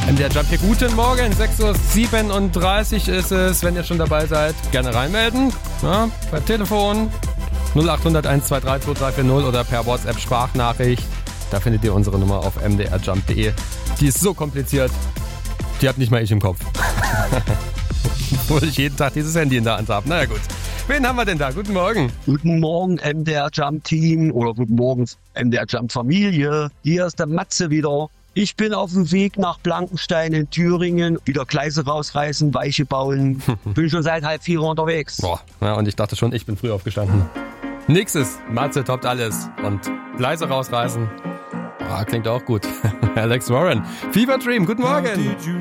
Der Jump hier, guten Morgen, 6:37 Uhr ist es. Wenn ihr schon dabei seid, gerne reinmelden. Ja, per Telefon 0800 123 2340 oder per WhatsApp Sprachnachricht. Da findet ihr unsere Nummer auf mdrjump.de. Die ist so kompliziert, die hat nicht mal ich im Kopf. Obwohl ich jeden Tag dieses Handy in der Hand habe. Naja gut. Wen haben wir denn da? Guten Morgen. Guten Morgen, MDR Jump Team oder guten Morgen, MDR Jump Familie. Hier ist der Matze wieder. Ich bin auf dem Weg nach Blankenstein in Thüringen. Wieder Gleise rausreißen, Weiche bauen. Bin schon seit 3:30 unterwegs. Boah, ja, und ich dachte schon, ich bin früh aufgestanden. Nächstes, Matze toppt alles. Und Gleise rausreißen. Klingt auch gut. Alex Warren. Fever Dream, guten Morgen.